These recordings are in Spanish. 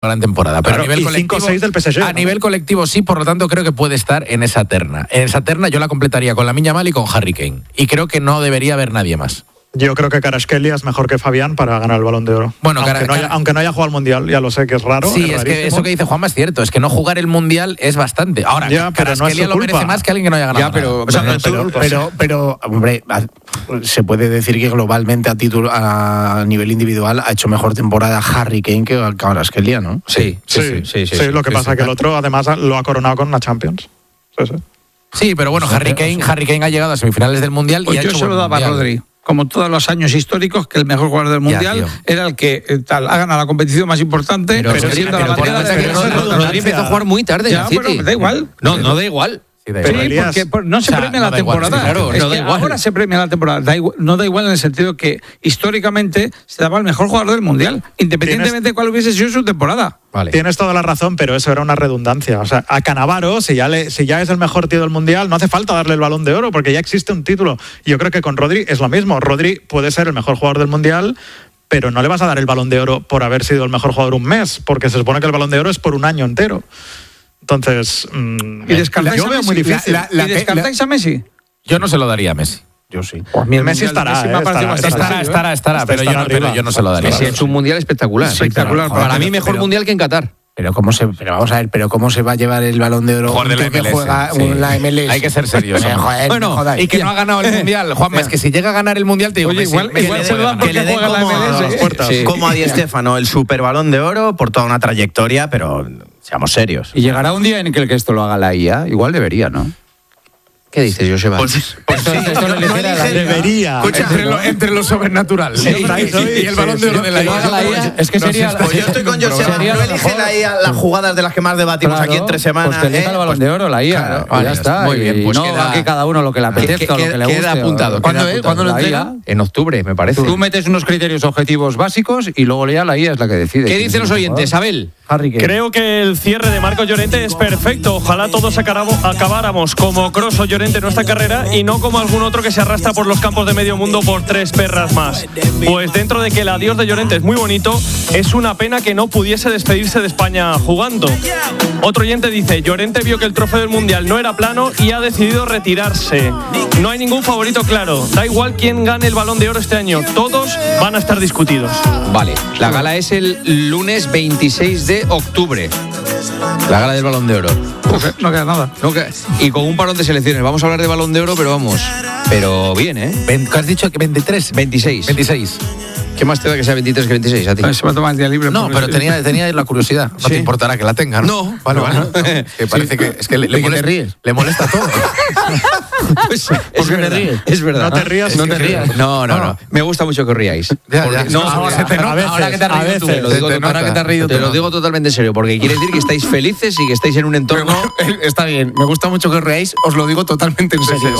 gran temporada, pero claro, a nivel colectivo 5-6 del PSG, a nivel colectivo sí, por lo tanto creo que puede estar en esa terna. En esa terna yo la completaría con Lamine Yamal y con Harry Kane, y creo que no debería haber nadie más. Yo creo que Kvaratskhelia es mejor que Fabián para ganar el Balón de Oro. Bueno, aunque no haya jugado al Mundial, ya lo sé que es raro. Sí, es que eso que dice Juanma es cierto, es que no jugar el Mundial es bastante. Ahora, Kvaratskhelia lo merece más que alguien que no haya ganado. Ya, pero, hombre, se puede decir que globalmente a nivel individual ha hecho mejor temporada Harry Kane que Kvaratskhelia, ¿no? Sí, lo que pasa es que el otro además lo ha coronado con una Champions. Sí, pero bueno, Harry Kane ha llegado a semifinales del Mundial y ha hecho yo se lo daba a Rodri. Como todos los años históricos, que el mejor jugador del Mundial era el que ha ganado la competición más importante. Rodri empezó a jugar muy tarde. Pero da igual. No da igual. Sí, porque no se premia la temporada. Claro, no da igual. Ahora se premia la temporada. No da igual en el sentido que históricamente se daba al mejor jugador del Mundial, independientemente de cuál hubiese sido su temporada. Vale. Tienes toda la razón, pero eso era una redundancia. O sea, a Cannavaro, si ya es el mejor tío del Mundial, no hace falta darle el Balón de Oro porque ya existe un título. Y yo creo que con Rodri es lo mismo. Rodri puede ser el mejor jugador del Mundial, pero no le vas a dar el Balón de Oro por haber sido el mejor jugador un mes, porque se supone que el Balón de Oro es por un año entero. Entonces, ¿y descartáis yo veo muy difícil. ¿Y descartáis a Messi? Yo no se lo daría a Messi. Yo sí. Pues Messi estará, estará, pero yo no se lo daría. Messi ha hecho un mundial espectacular. Para mí mejor mundial que en Qatar. Pero vamos a ver, ¿cómo se va a llevar el Balón de Oro de la MLS, que juega la MLS? Hay que ser serios. Y que no ha ganado el Mundial. Juanma, es que si llega a ganar el Mundial, te digo, oye, igual se lo dan porque juega la MLS. Como a Di Stéfano, el Super Balón de Oro por toda una trayectoria, pero seamos serios. Y llegará un día en que esto lo haga la IA, igual debería, ¿no? ¿Qué dices, Joseba? Esto lo debería. Entre lo sobrenatural y el Balón de Oro de la IA. Es que sería... Pues yo estoy con Joseba. No elige la IA las jugadas de las que más debatimos aquí entre semanas. Pues que elija el Balón de Oro, la IA. Ya está. Muy bien. Pues no aquí cada uno lo que le apetezca, lo que le guste. Queda apuntado. ¿Cuándo lo entrega? En octubre, me parece. Tú metes unos criterios objetivos básicos y luego ya la IA es la que decide. ¿Qué dicen los oyentes, Abel? Creo que el cierre de Marcos Llorente es perfecto. Ojalá todos acabáramos como Kroos o Llorente en nuestra carrera y no como algún otro que se arrastra por los campos de medio mundo por 3 perras más. Pues dentro de que el adiós de Llorente es muy bonito, es una pena que no pudiese despedirse de España jugando. Otro oyente dice, Llorente vio que el trofeo del Mundial no era plano y ha decidido retirarse. No hay ningún favorito claro. Da igual quién gane el Balón de Oro este año. Todos van a estar discutidos. Vale, la gala es el lunes 26 de octubre. La gala del Balón de Oro. No queda nada. Y con un parón de selecciones. Vamos a hablar de Balón de Oro, pero vamos. Pero bien, ¿eh? ¿Qué has dicho? ¿23? 26. ¿Qué más te da que sea 23 que 26 a ti? Se va a tomar el día libre. No, pero tenía la curiosidad. No te importará que la tenga, ¿no? Vale. Que parece que es que le molesta todo. Es verdad. Es verdad. No te rías. No. Me gusta mucho que os ríais. Ahora que te has reído tú. Te lo digo totalmente en serio, porque quiere decir que estáis felices y que estáis en un entorno... Está bien, me gusta mucho que os reáis, os lo digo totalmente en serio.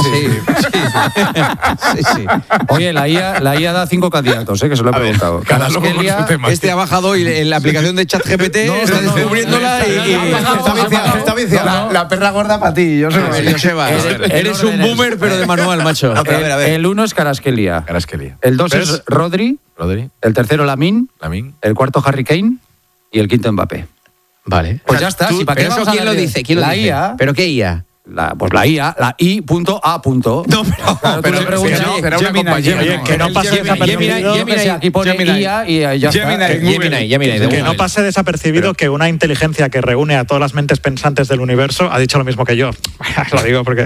Sí. Oye, la IA da 5 candidatos, que se lo he preguntado. Kvaratskhelia, ha bajado y en la aplicación de ChatGPT está descubriéndola y está viciada. La perra gorda para ti, Joseba. Eres un boomer, pero de manual, macho. A ver. El 1 es Kvaratskhelia. El 2 es Rodri. El tercero Lamine. El cuarto Harry Kane. Y el quinto Mbappé. Vale. Pues ya está. ¿Quién lo dice? La IA. ¿Pero qué IA? La IA, la I.A. No, pero le preguntas, que no pase desapercibido. Aquí pone IA y ya está. Que no pase desapercibido que una inteligencia que reúne a todas las mentes pensantes del universo ha dicho lo mismo que yo. Lo digo porque...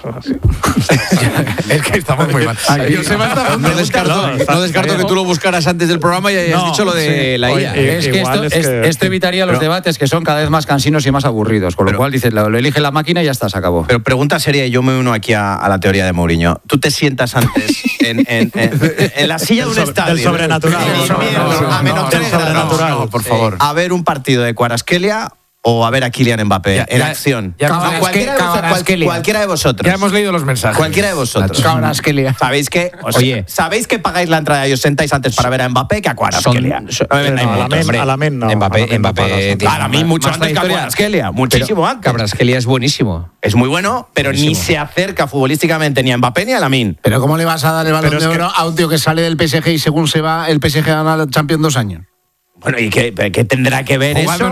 Es que estamos muy mal. No descarto que tú lo buscaras antes del programa y hayas dicho lo de la IA. Es que esto evitaría los debates que son cada vez más cansinos y más aburridos. Con lo cual dices, lo elige la máquina y ya está, se acabó. Pero pregunta seria, y yo me uno aquí a la teoría de Mourinho. ¿Tú te sientas antes en la silla de un estadio? Del sobrenatural. A menos 3 grados, por favor. A ver un partido de Kvaratskhelia o a ver a Kylian Mbappé en acción. Cualquiera de vosotros. Ya hemos leído los mensajes. Cualquiera de vosotros. Kvaratskhelia. ¿Sabéis que? ¿Sabéis que pagáis la entrada y os sentáis antes para ver a Mbappé que a Kvaratskhelia? A Lamine no. Mbappé. Para mí mucho antes que a Kvaratskhelia. Muchísimo antes. Kvaratskhelia es buenísimo. Es muy bueno, pero ni se acerca futbolísticamente ni a Mbappé ni a Lamine. Pero ¿cómo le vas a dar el Balón de Oro a un tío que sale del PSG y según se va, el PSG gana la Champions 2 años? Bueno, ¿y qué tendrá que ver Jugando eso?